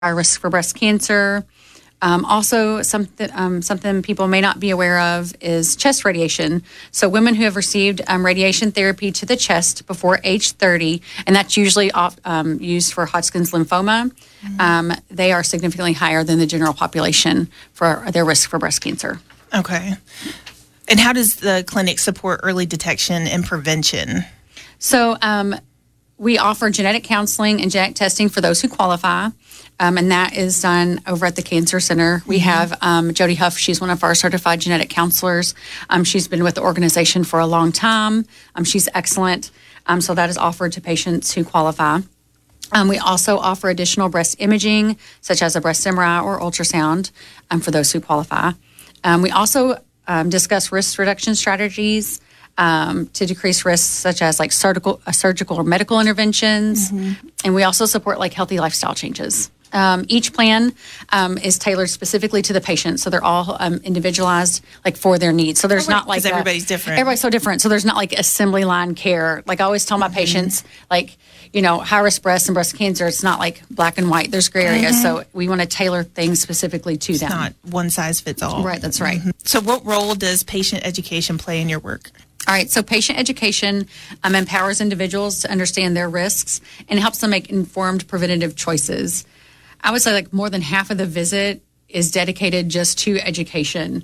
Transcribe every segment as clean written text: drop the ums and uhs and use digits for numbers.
high risk for breast cancer. Also, something people may not be aware of is chest radiation. So women who have received radiation therapy to the chest before age 30, and that's usually used for Hodgkin's lymphoma, they are significantly higher than the general population for their risk for breast cancer. Okay. And how does the clinic support early detection and prevention? So we offer genetic counseling and genetic testing for those who qualify. And that is done over at the Cancer Center. We have Jody Huff. She's one of our certified genetic counselors. She's been with the organization for a long time. She's excellent. So that is offered to patients who qualify. We also offer additional breast imaging, such as a breast MRI or ultrasound, for those who qualify. We also discuss risk reduction strategies to decrease risks, such as like surgical or medical interventions. And we also support like healthy lifestyle changes. Each plan is tailored specifically to the patient, so they're all individualized, like for their needs. So there's not like everybody's different. Everybody's so different. So there's not like assembly line care. Like I always tell my patients, like high risk breast and breast cancer. It's not like black and white. There's gray areas. So we want to tailor things specifically to them. It's not one size fits all. Right. That's right. So what role does patient education play in your work? All right, so patient education empowers individuals to understand their risks and helps them make informed preventative choices. I would say like more than half of the visit is dedicated just to education.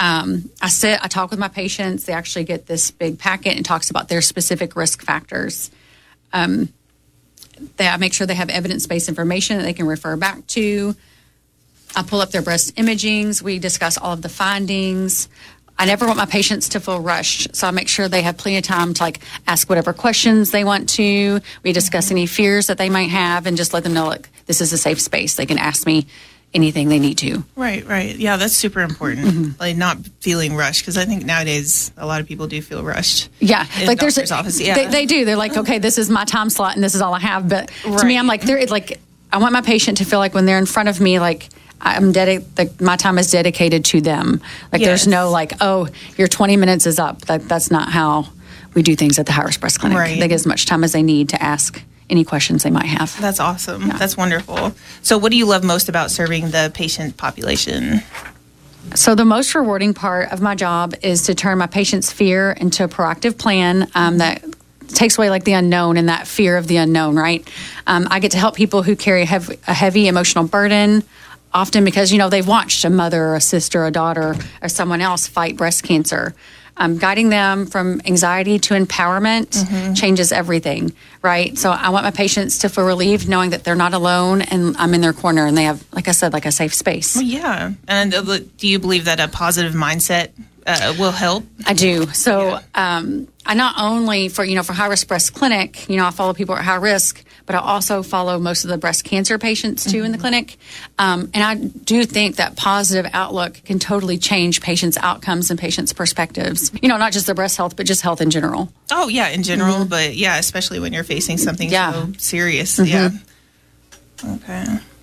I talk with my patients. They actually get this big packet and talks about their specific risk factors. I make sure they have evidence-based information that they can refer back to. I pull up their breast imagings. We discuss all of the findings. I never want my patients to feel rushed, so I make sure they have plenty of time to like ask whatever questions they want to. We discuss any fears that they might have and just let them know, like, this is a safe space. They can ask me anything they need to. Right. Yeah, that's super important. Like not feeling rushed, because I think nowadays a lot of people do feel rushed. Yeah, like there's office. Yeah, they do. They're like, okay, this is my time slot and this is all I have. But to me, I'm like, I want my patient to feel like when they're in front of me, like, my time is dedicated to them. Like there's no like, oh, your 20 minutes is up. That's not how we do things at the High Risk Breast Clinic. Right. They get as much time as they need to ask any questions they might have. That's awesome. Yeah. That's wonderful. So what do you love most about serving the patient population? So the most rewarding part of my job is to turn my patient's fear into a proactive plan that takes away like the unknown and that fear of the unknown, right? I get to help people who carry a heavy emotional burden, often because, they've watched a mother or a sister, a daughter, or someone else fight breast cancer. Guiding them from anxiety to empowerment changes everything, right? So I want my patients to feel relieved knowing that they're not alone and I'm in their corner and they have, like I said, like a safe space. Well, yeah. And do you believe that a positive mindset will help? I do. So I not only for High Risk Breast Clinic, I follow people at high risk, but I also follow most of the breast cancer patients too in the clinic. And I do think that positive outlook can totally change patients' outcomes and patients' perspectives. Not just their breast health, but just health in general. Oh, yeah, in general. But yeah, especially when you're facing something so serious. Yeah. Okay.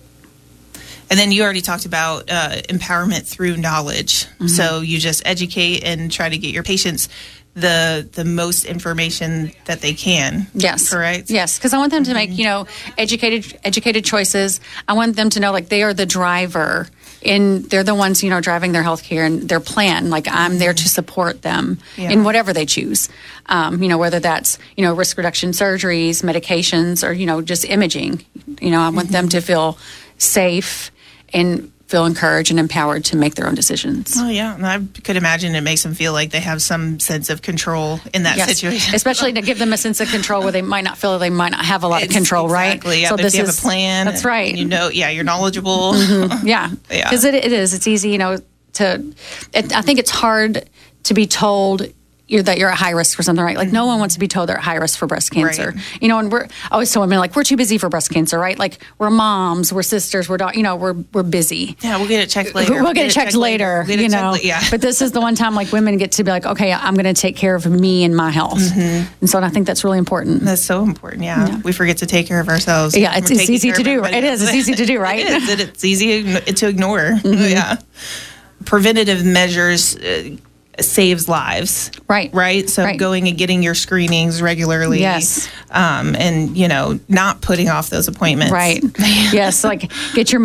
And then you already talked about empowerment through knowledge. So you just educate and try to get your patients the most information that they can. Yes. Correct? Yes, because I want them to make, educated choices. I want them to know, like, they are the driver and they're the ones, driving their healthcare and their plan. Like, I'm there to support them in whatever they choose. Whether that's, risk reduction surgeries, medications, or, just imaging. I want them to feel safe and feel encouraged and empowered to make their own decisions. Oh, yeah. I could imagine it makes them feel like they have some sense of control in that situation. Especially to give them a sense of control where they might not feel they might not have a lot of control, exactly, right? Yeah, so this is a plan. That's right. You're knowledgeable. Yeah. Because it is. It's easy, I think it's hard to be told that you're at high risk for something, right? Like, no one wants to be told they're at high risk for breast cancer. Right. And I always tell women, like, we're too busy for breast cancer, right? Like, we're moms, we're sisters, we're busy. Yeah, we'll get it checked later. We'll get it checked later, But this is the one time, like, women get to be like, okay, I'm going to take care of me and my health. And so I think that's really important. That's so important, yeah. We forget to take care of ourselves. Yeah, it's easy to do. It is. It's easy to do, right? It is. It's easy to ignore. Yeah. Preventative measures saves lives. Right. Right. So Right. going and getting your screenings regularly. Yes. And, not putting off those appointments. Right. Yes. Like get your